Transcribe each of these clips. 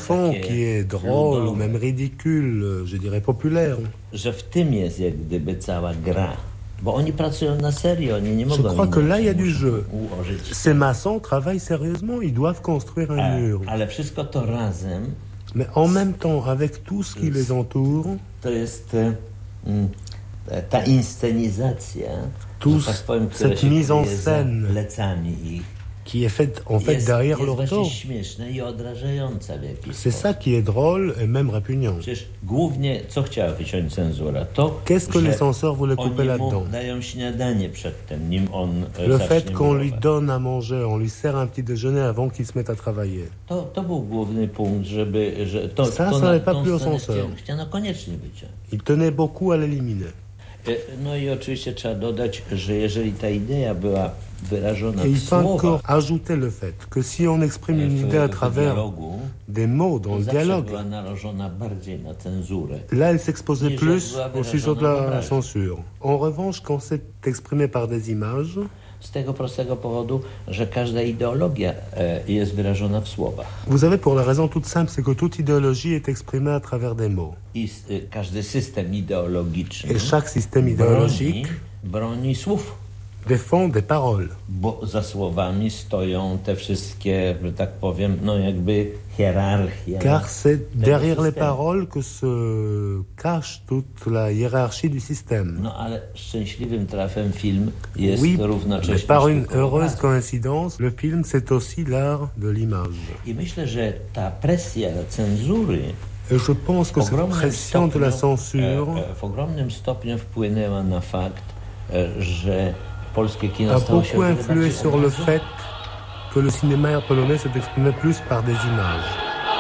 fond qui est drôle ou même ridicule, je dirais populaire. Że w tym jest jak gdyby cała gra. Bo oni pracują na serio, oni nie mogą... Je crois que là, il y a du jeu. Ułożyć. Ces maçons travaillent sérieusement, ils doivent construire un mur. Ale wszystko to razem... Mais en même temps, avec tout ce qui les entoure... To jest ta inscenizacja, Tout tak powiem, cette mise en scène plecami ich. qui est faite en fait derrière leur dos. Śmieszne i odrażające w jakiś C'est ça qui est drôle et même répugnant. Przecież głównie co chciała wyciąć cenzura? To, qu'est-ce que les censeurs voulaient couper là-dedans? Oni dają śniadanie przedtem, nim on le fait qu'on lui donne à manger, on lui sert un petit déjeuner avant qu'il se mette à travailler. To był główny punkt, żeby... ça n'avait pas plu aux censeurs. Chciano koniecznie wyciąć. Il tenait beaucoup à l'éliminer. No i oczywiście trzeba dodać, że jeżeli ta idea była wyrażona et il w faut encore słowach, ajouter le fait que si on exprime une idée à travers des mots dans le dialogue, była narażona bardziej na cenzurę. là elle s'exposait plus au sujet de la censure. En revanche, quand c'est exprimé par des images, Z tego prostego powodu, że każda ideologia jest wyrażona w słowach. Vous avez pour la raison toute simple, c'est que toute idéologie est exprimée à travers des mots. I każdy system ideologiczny et chaque système idéologique broni słów. Défend des paroles. Bo za słowami stoją te wszystkie, że tak powiem, no jakby hierarchia. Car c'est derrière les paroles que se cache toute la hiérarchie du système. No ale szczęśliwym trafem film jest oui, równocześnie... mais par une heureuse coïncidence, le film c'est aussi l'art de l'image. I myślę, że ta presja cenzury et je pense que cette pression de la censure w ogromnym stopniu wpłynęła na fakt, że polskie kino a stało się beaucoup influé sur le fait que le cinéma polonais s'est exprimé plus par des images.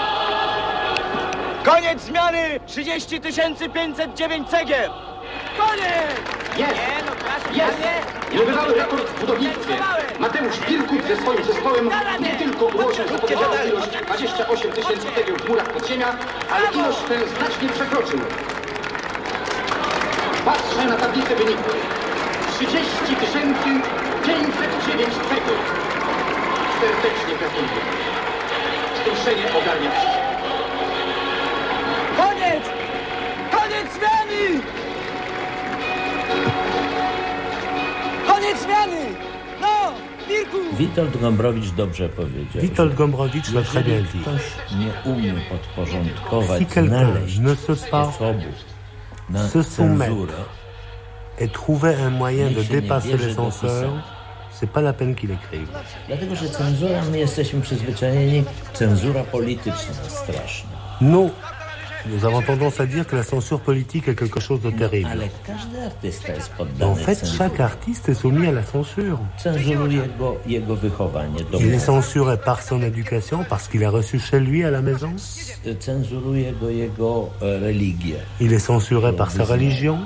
Koniec zmiany! 30 509 cegieł! Koniec! Jest! Niebywały rekord w budownictwie. Mateusz Wilków ze swoim zespołem nie tylko ułożył zapowiedzianą ilość 28 000 cegieł w murach podziemia, ale ilość tę znacznie przekroczył. Patrzę na tablicę wyników. 30 509 cegieł. Serdecznie gratuluję. Wzruszenie ogarnia wszystkich. Koniec! Koniec zmiany! Koniec zmiany! No! Wilku! Witold Gombrowicz dobrze powiedział. Witold Gombrowicz l'a très bien dit. Ktoś nie umie podporządkować, si znaleźć ne se pas sposobów na se cenzurę, soumettre et trouver un moyen de dépasser les censeurs, c'est pas la peine qu'il écrive. Dlatego, że cenzura, my jesteśmy przyzwyczajeni, cenzura polityczna straszna. Nous avons tendance à dire que la censure politique est quelque chose de terrible. Ale każdy artysta jest poddany En fait, cenzurze. chaque artiste est soumis à la censure. Cenzuruje go jego wychowanie Il domowe. est censuré par son éducation, parce qu'il a reçu chez lui à la maison. Cenzuruje go jego religię. Il est censuré par sa religion.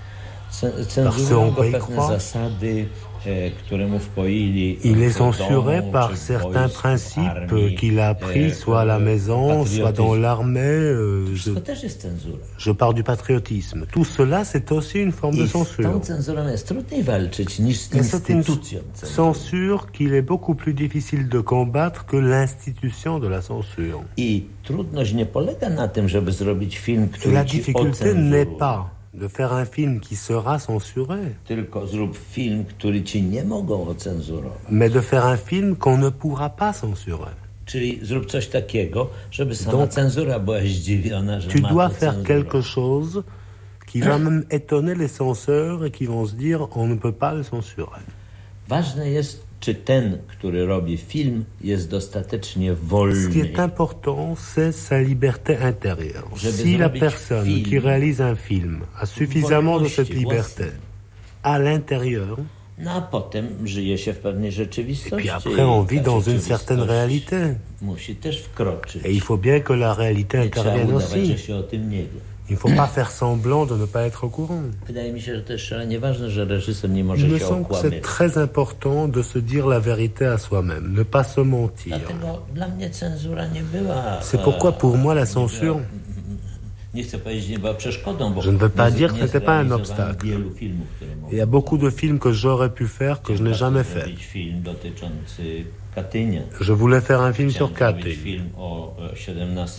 Cenzurują go pewne zasady, które mu wpoili. Il est censuré par certains principes qu'il a appris, soit à la maison, soit dans l'armée. To też jest cenzura. Je parle du patriotisme. Tout cela, c'est aussi une forme de censure. Z tą cenzurą jest trudniej walczyć niż z C'est une instytucją cenzury. censure qu'il est beaucoup plus difficile de combattre que l'institution de la censure. I trudność nie polega na tym, żeby zrobić film, który La ci difficulté ocenzuruje. n'est pas de faire un film qui sera censuré, Tylko zrób film, który ci nie mogą ocenzurować. mais de faire un film qu'on ne pourra pas censurer. Czyli zrób coś takiego, żeby sama cenzura była zdziwiona, że Tu ma dois to faire cenzurę. quelque chose qui va même étonner les censeurs et qui vont se dire on ne peut pas le censurer. Ważne jest, czy ten, który robi film, jest dostatecznie Ce qui wolny. est important, c'est sa liberté intérieure. Żeby Si la zrobić personne film qui réalise un film a suffisamment de cette liberté à l'intérieur, No a potem żyje się w pewnej et rzeczywistości. puis après on vit Ta dans une rzeczywistość certaine réalité. musi też wkroczyć. Et il faut bien que la réalité Nie trzeba intervienne udawać, że aussi. się o tym nie wie. Il ne faut pas faire semblant de ne pas être au courant. Wydaje mi się, że to jest szalenie ważne, że reżyser nie może Il me się semble que c'est okłamywać. très important de se dire la vérité à soi-même, ne pas se mentir. Dlatego dla mnie cenzura nie była... C'est pourquoi pour moi la censure, Nie chcę powiedzieć, nie była przeszkodą, bo je ne veux pas nie dire que c'était pas un zrealizowałem obstacle. wielu filmów, które il y a beaucoup de films que j'aurais pu faire que je n'ai jamais fait. Zrobić film dotyczący Katynia. Je voulais faire un film sur Chciałem zrobić Katyn. film o 17